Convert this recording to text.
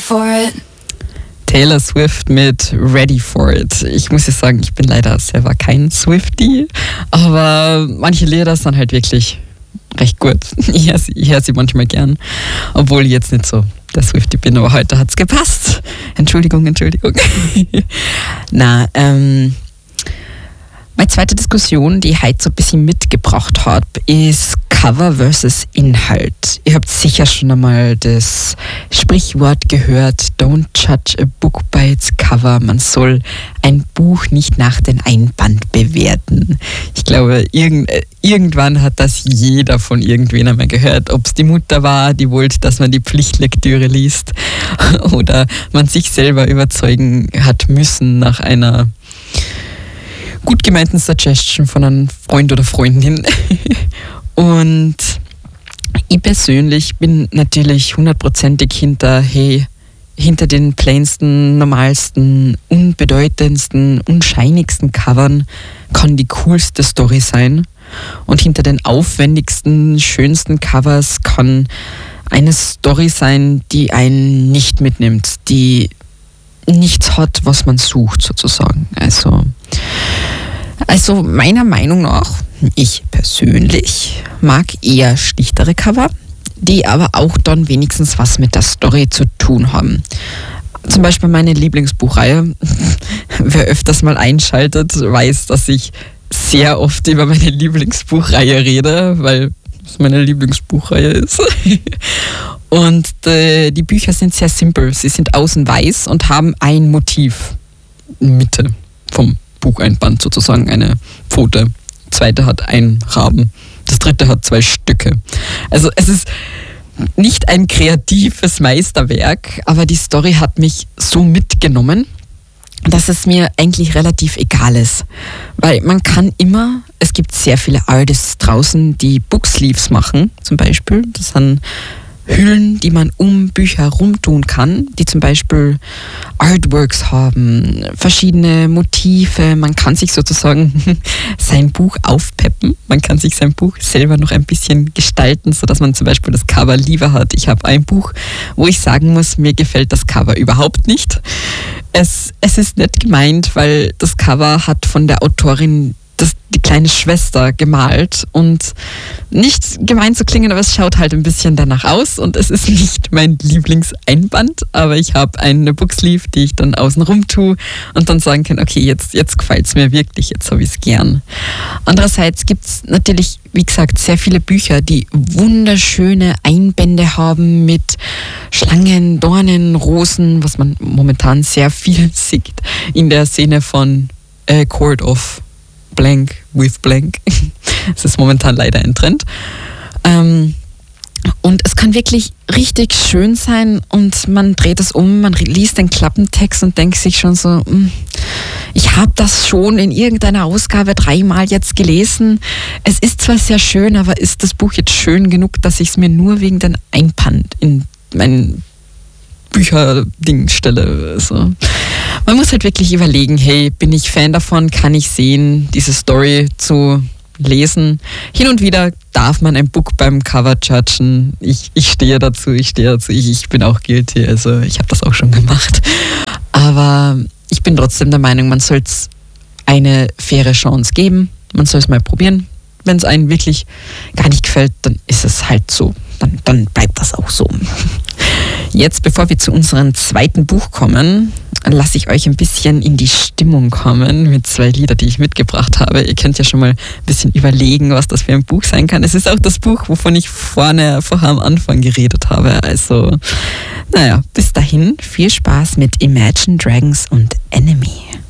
for it. Taylor Swift mit Ready for It. Ich muss jetzt sagen, ich bin leider selber kein Swiftie, aber manche Lieder sind halt wirklich recht gut. Ich höre sie manchmal gern, obwohl ich jetzt nicht so der Swiftie bin, aber heute hat es gepasst. Entschuldigung. Meine zweite Diskussion, die ich heute so ein bisschen mitgebracht habe, ist Cover versus Inhalt. Ihr habt sicher schon einmal das Sprichwort gehört, don't judge a book by its cover. Man soll ein Buch nicht nach dem Einband bewerten. Ich glaube, irgendwann hat das jeder von irgendwen einmal gehört. Ob es die Mutter war, die wollte, dass man die Pflichtlektüre liest, oder man sich selber überzeugen hat müssen nach einer gut gemeinten Suggestion von einem Freund oder Freundin. Und ich persönlich bin natürlich 100%ig hinter den plainsten, normalsten, unbedeutendsten, unscheinigsten Covern kann die coolste Story sein. Und hinter den aufwendigsten, schönsten Covers kann eine Story sein, die einen nicht mitnimmt, die nichts hat, was man sucht, sozusagen. Also meiner Meinung nach, ich persönlich mag eher schlichtere Cover, die aber auch dann wenigstens was mit der Story zu tun haben. Zum Beispiel meine Lieblingsbuchreihe. Wer öfters mal einschaltet, weiß, dass ich sehr oft über meine Lieblingsbuchreihe rede, weil es meine Lieblingsbuchreihe ist. Und die Bücher sind sehr simpel. Sie sind außen weiß und haben ein Motiv in der Mitte vom Bucheinband, sozusagen eine Pfote. Die zweite hat einen Raben. Das dritte hat 2 Stücke. Also es ist nicht ein kreatives Meisterwerk, aber die Story hat mich so mitgenommen, dass es mir eigentlich relativ egal ist. Weil man kann immer, es gibt sehr viele Artists draußen, die Booksleeves machen, zum Beispiel. Das sind Hüllen, die man um Bücher rumtun kann, die zum Beispiel Artworks haben, verschiedene Motive. Man kann sich sozusagen sein Buch aufpeppen. Man kann sich sein Buch selber noch ein bisschen gestalten, sodass man zum Beispiel das Cover lieber hat. Ich habe ein Buch, wo ich sagen muss, mir gefällt das Cover überhaupt nicht. Es ist nicht gemeint, weil das Cover hat von der Autorin die kleine Schwester gemalt und nicht gemein zu klingen, aber es schaut halt ein bisschen danach aus und es ist nicht mein Lieblingseinband, aber ich habe eine Booksleeve, die ich dann außen rum tue und dann sagen kann, okay, jetzt gefällt es mir wirklich, jetzt habe ich es gern. Andererseits gibt es natürlich, wie gesagt, sehr viele Bücher, die wunderschöne Einbände haben mit Schlangen, Dornen, Rosen, was man momentan sehr viel sieht in der Szene von Court of Blank with Blank. Das ist momentan leider ein Trend. Und es kann wirklich richtig schön sein und man dreht es um, man liest den Klappentext und denkt sich schon so, ich habe das schon in irgendeiner Ausgabe 3-mal jetzt gelesen. Es ist zwar sehr schön, aber ist das Buch jetzt schön genug, dass ich es mir nur wegen den Einband in meinen Bücherding stelle. Also, man muss halt wirklich überlegen, hey, bin ich Fan davon, kann ich sehen, diese Story zu lesen. Hin und wieder darf man ein Buch beim Cover judgen. Ich stehe dazu, ich bin auch guilty, also ich habe das auch schon gemacht. Aber ich bin trotzdem der Meinung, man soll es eine faire Chance geben, man soll es mal probieren. Wenn es einem wirklich gar nicht gefällt, dann ist es halt so. Dann bleibt das auch so. Jetzt, bevor wir zu unserem zweiten Buch kommen, lasse ich euch ein bisschen in die Stimmung kommen mit 2 Liedern, die ich mitgebracht habe. Ihr könnt ja schon mal ein bisschen überlegen, was das für ein Buch sein kann. Es ist auch das Buch, wovon ich vorher am Anfang geredet habe. Also, bis dahin, viel Spaß mit Imagine Dragons und Enemy.